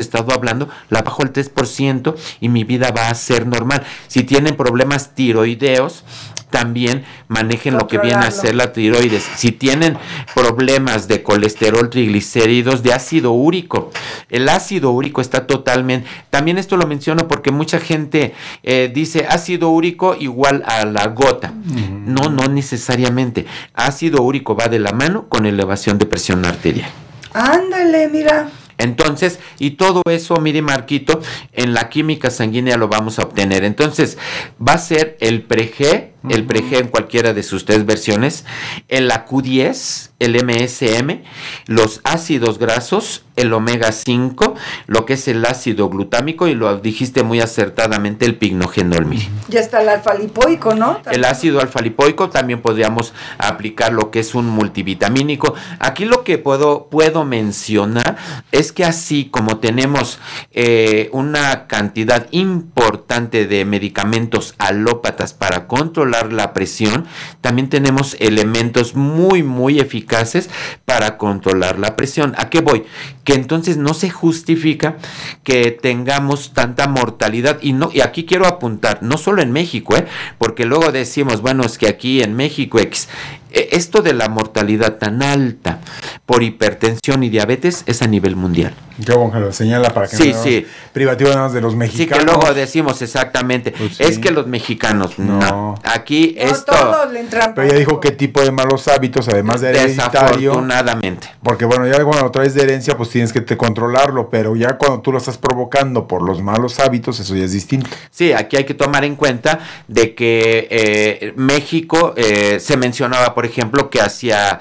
estado hablando, la bajo al 3% y mi vida va a ser normal. Si tienen problemas tiroideos, también manejen lo que viene a ser la tiroides. Si tienen problemas de colesterol, triglicéridos, de ácido úrico, el ácido úrico está totalmente, también esto lo menciono porque mucha gente dice ácido úrico igual a la gota. No necesariamente. Ácido úrico va de la mano con elevación de presión arterial. Ándale, mira. Entonces, y todo eso, mire Marquito, en la química sanguínea lo vamos a obtener. Entonces, va a ser el pre-G en cualquiera de sus 3 versiones, el Q10, el MSM, los ácidos grasos, el omega 5, lo que es el ácido glutámico y lo dijiste muy acertadamente, el pignogenol. Mire. Ya está el alfa-lipoico, ¿no? ¿También? El ácido alfa-lipoico, también podríamos aplicar lo que es un multivitamínico. Aquí lo que puedo mencionar es que así como tenemos una cantidad importante de medicamentos alópatas para controlar la presión, también tenemos elementos muy, muy eficaces para controlar la presión. ¿A qué voy? Que entonces no se justifica que tengamos tanta mortalidad y aquí quiero apuntar, no solo en México, porque luego decimos, bueno, es que aquí en México esto de la mortalidad tan alta por hipertensión y diabetes es a nivel mundial. Qué bueno que lo señala para que no privativo nada más de los mexicanos. Sí, que luego decimos exactamente, pues es que los mexicanos, no. Aquí no, esto... todos le entran. Pero ya dijo qué tipo de malos hábitos, además de hereditario. Desafortunadamente. Porque bueno, ya cuando lo traes de herencia, pues tienes que controlarlo, pero ya cuando tú lo estás provocando por los malos hábitos, eso ya es distinto. Sí, aquí hay que tomar en cuenta de que México, se mencionaba, por ejemplo, que hacia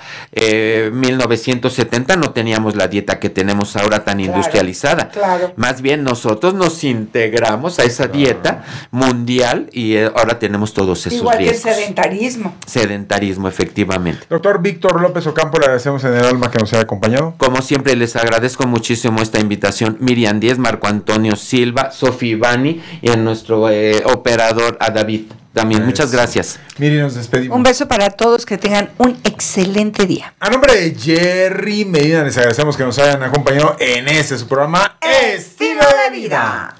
1970 no teníamos la dieta que tenemos ahora tan industrializada. Claro. Más bien nosotros nos integramos a esa dieta mundial y ahora tenemos todos esos igual riesgos. Que el sedentarismo. Sedentarismo, efectivamente. Doctor Víctor López Ocampo, le agradecemos en el alma que nos haya acompañado. Como siempre, les agradezco muchísimo esta invitación. Miriam Díez, Marco Antonio Silva, Sofía Ivani y a nuestro operador, a David. También, muchas gracias. Miri, nos despedimos. Un beso para todos, que tengan un excelente día. A nombre de Jerry Medina, les agradecemos que nos hayan acompañado en su programa Estilo de Vida.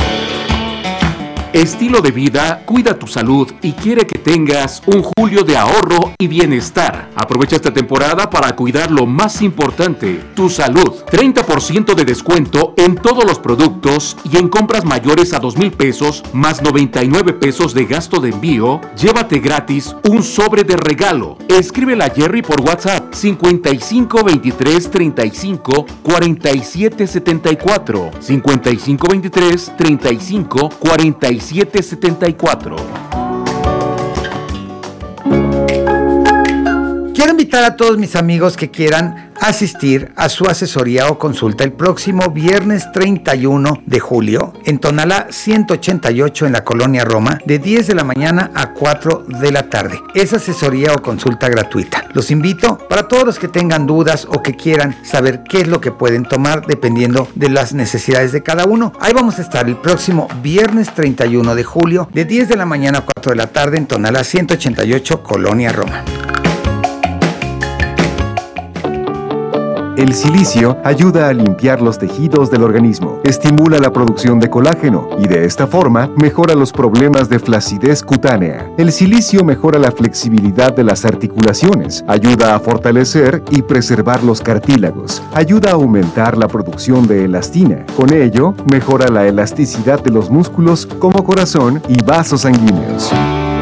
Estilo de Vida cuida tu salud y quiere que tengas un julio de ahorro y bienestar. Aprovecha esta temporada para cuidar lo más importante, tu salud. 30% de descuento en todos los productos y en compras mayores a 2,000 pesos más 99 pesos de gasto de envío, llévate gratis un sobre de regalo. Escríbele a Jerry por WhatsApp 55 23 35 47 74 55 23 35 47 74. Quiero invitar a todos mis amigos que quieran asistir a su asesoría o consulta el próximo viernes 31 de julio en Tonalá 188 en la Colonia Roma, de 10 de la mañana a 4 de la tarde. Es asesoría o consulta gratuita. Los invito para todos los que tengan dudas o que quieran saber qué es lo que pueden tomar dependiendo de las necesidades de cada uno. Ahí vamos a estar el próximo viernes 31 de julio de 10 de la mañana a 4 de la tarde en Tonalá 188, Colonia Roma. El silicio ayuda a limpiar los tejidos del organismo, estimula la producción de colágeno y de esta forma mejora los problemas de flacidez cutánea. El silicio mejora la flexibilidad de las articulaciones, ayuda a fortalecer y preservar los cartílagos, ayuda a aumentar la producción de elastina. Con ello, mejora la elasticidad de los músculos como corazón y vasos sanguíneos.